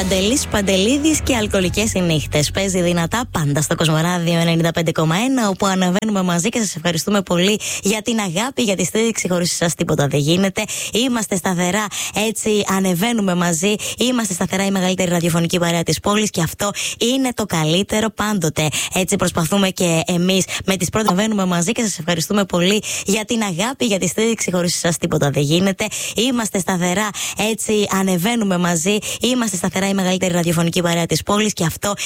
Παντελής Παντελίδης και αλκοολικές νύχτες. Παίζει δυνατά πάντα στο Κοσμοράδιο 95,1, όπου αναβαίνουμε μαζί και σας ευχαριστούμε πολύ για την αγάπη, για τη στήριξη. Χωρίς εσάς τίποτα δεν γίνεται. Είμαστε σταθερά, έτσι ανεβαίνουμε μαζί. Είμαστε σταθερά η μεγαλύτερη ραδιοφωνική παρέα της πόλης και αυτό είναι το καλύτερο πάντοτε. Έτσι προσπαθούμε και εμείς με τις πρώτες. Ανεβαίνουμε μαζί και σας ευχαριστούμε πολύ για την αγάπη, για τη στήριξη. Χωρίς εσάς τίποτα δεν γίνεται. Είμαστε σταθερά, έτσι ανεβαίνουμε μαζί. Είμαστε σταθερά η μεγαλύτερη ραδιοφωνική παρέα της πόλης και αυτό